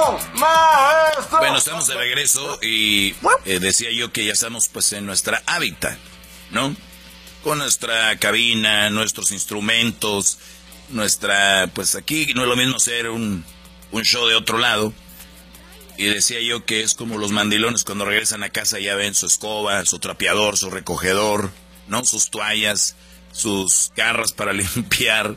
¡Bravo, maestro! Bueno, estamos de regreso y decía yo que ya estamos pues en nuestra hábitat, ¿no? Con nuestra cabina, nuestros instrumentos, pues aquí no es lo mismo hacer un show de otro lado. Y decía yo que es como los mandilones cuando regresan a casa ya ven su escoba, su trapeador, su recogedor, ¿no? Sus toallas, sus garras para limpiar.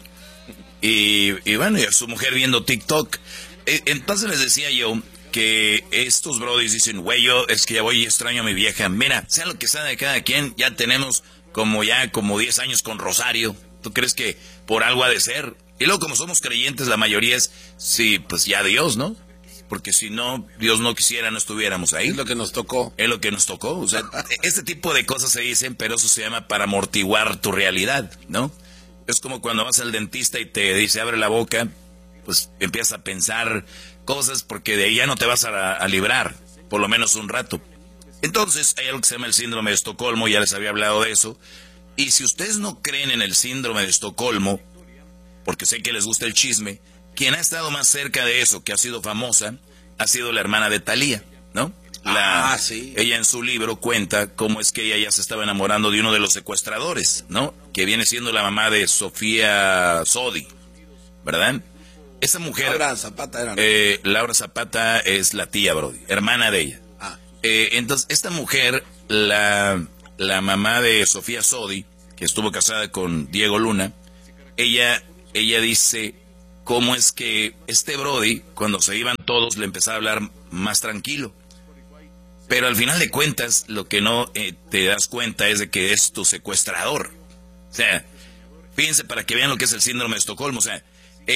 Y bueno, y a su mujer viendo TikTok. Entonces les decía yo que estos brodis dicen, güey, yo es que ya voy y extraño a mi vieja. Mira, sea lo que sea de cada quien, ya tenemos como 10 años con Rosario. ¿Tú crees que por algo ha de ser? Y luego como somos creyentes, la mayoría es, sí, pues ya Dios, ¿no? Porque si no, Dios no quisiera, no estuviéramos ahí. Es lo que nos tocó. Es lo que nos tocó. O sea, este tipo de cosas se dicen, pero eso se llama para amortiguar tu realidad, ¿no? Es como cuando vas al dentista y te dice, abre la boca, pues empiezas a pensar cosas porque de ahí ya no te vas a librar, por lo menos un rato. Entonces, hay algo que se llama el síndrome de Estocolmo, ya les había hablado de eso. Y si ustedes no creen en el síndrome de Estocolmo, porque sé que les gusta el chisme, quien ha estado más cerca de eso, que ha sido famosa, ha sido la hermana de Thalía, ¿no? Sí. Ella en su libro cuenta cómo es que ella ya se estaba enamorando de uno de los secuestradores, ¿no? Que viene siendo la mamá de Sofía Sodi, ¿verdad? Esa mujer... Laura Zapata era, ¿no? Laura Zapata es la tía, Brody, hermana de ella. Entonces, esta mujer, la mamá de Sofía Sodi, que estuvo casada con Diego Luna, ella dice... cómo es que este Brody, cuando se iban todos, le empezaba a hablar más tranquilo. Pero al final de cuentas, lo que no te das cuenta es de que es tu secuestrador. O sea, fíjense para que vean lo que es el síndrome de Estocolmo. O sea,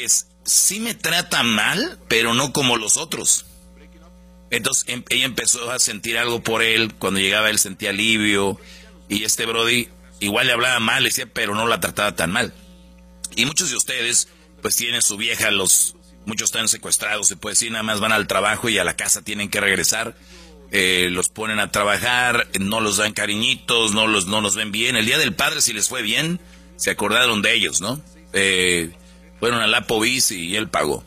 sí me trata mal, pero no como los otros. Entonces ella empezó a sentir algo por él. Cuando llegaba él sentía alivio. Y este Brody igual le hablaba mal, le decía, pero no la trataba tan mal. Y muchos de ustedes... pues tienen su vieja, muchos están secuestrados, se puede decir, nada más van al trabajo y a la casa tienen que regresar, los ponen a trabajar, no los dan cariñitos, no los ven bien. El Día del Padre, si les fue bien, se acordaron de ellos, ¿no? Fueron al Applebee's y él pagó,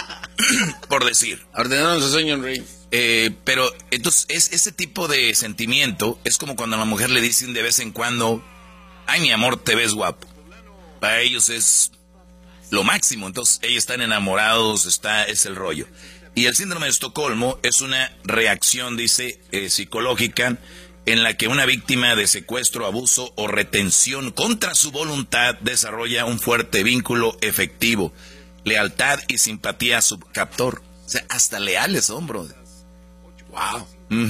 por decir. Ordenaron su sueño en Rey. Pero entonces, ese tipo de sentimiento es como cuando a la mujer le dicen de vez en cuando, ay, mi amor, te ves guapo. Para ellos es... lo máximo. Entonces ellos están enamorados, es el rollo. Y el síndrome de Estocolmo es una reacción, dice, psicológica, en la que una víctima de secuestro, abuso o retención contra su voluntad desarrolla un fuerte vínculo efectivo, lealtad y simpatía a su captor. O sea, hasta leales son, bro. Wow.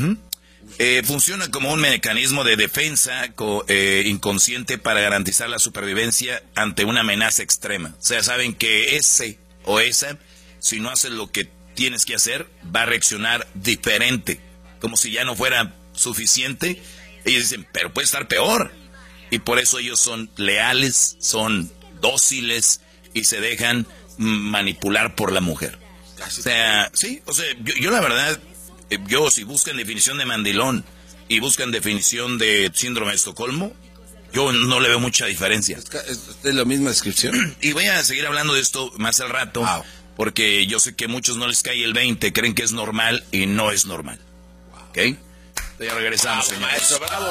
Funciona como un mecanismo de defensa inconsciente para garantizar la supervivencia ante una amenaza extrema. O sea, saben que ese o esa, si no haces lo que tienes que hacer, va a reaccionar diferente. Como si ya no fuera suficiente. Ellos dicen, pero puede estar peor. Y por eso ellos son leales, son dóciles y se dejan manipular por la mujer. O sea, sí, o sea, yo la verdad... si buscan definición de mandilón y buscan definición de síndrome de Estocolmo, yo no le veo mucha diferencia. ¿Es la misma descripción? Y voy a seguir hablando de esto más al rato, porque yo sé que a muchos no les cae el 20, creen que es normal y no es normal. ¿Ok? Ya regresamos, señores. Maestro, bravo.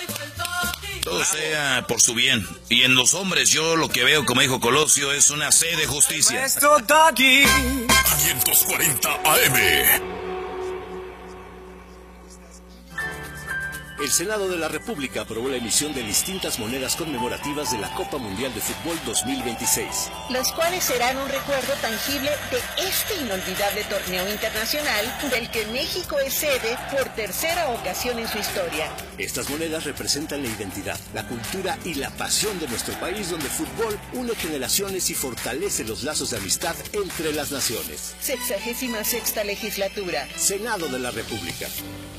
Todo sea por su bien. Y en los hombres yo lo que veo, como dijo Colosio, es una sed de justicia. Maestro Doggy. 540 AM. El Senado de la República aprobó la emisión de distintas monedas conmemorativas de la Copa Mundial de Fútbol 2026. Los cuales serán un recuerdo tangible de este inolvidable torneo internacional del que México es sede por tercera ocasión en su historia. Estas monedas representan la identidad, la cultura y la pasión de nuestro país, donde el fútbol une generaciones y fortalece los lazos de amistad entre las naciones. 66ª legislatura. Senado de la República.